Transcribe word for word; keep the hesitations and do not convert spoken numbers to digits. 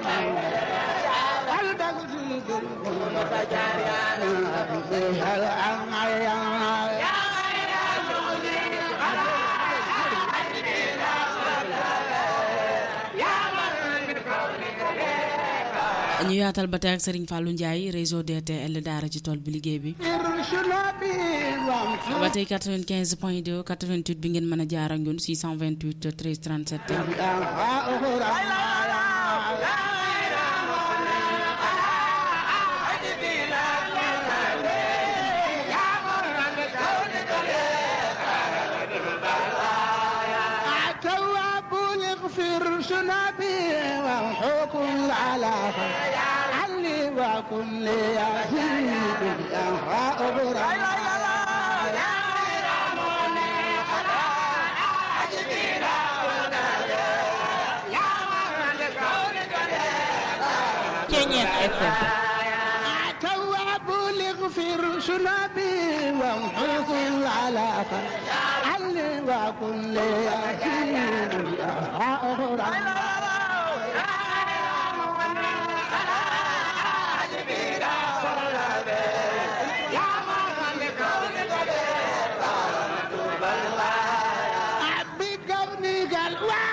ñu yaatal ba tey ak Serigne Fallou Ndiaye réseau D T L daara ci tool bi liggéey bi ba tey quatre-vingt-quinze point deux quatre-vingt-huit bi ngeen mën a jaar ak ñun six cent vingt-huit treize trente-sept والحكم على علي وكل يزيد الأنفاق تواب لغفر شنبي والحكم على علي وكل يزيد الأنفاق قال